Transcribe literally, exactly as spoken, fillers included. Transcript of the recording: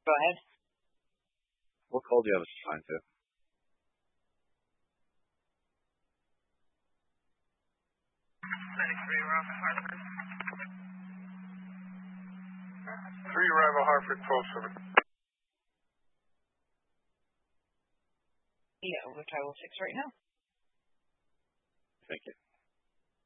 Go ahead. What call do you have assigned to? Three arrival Hartford twelve seven. Yeah, over to Iowa six right now. Thank you.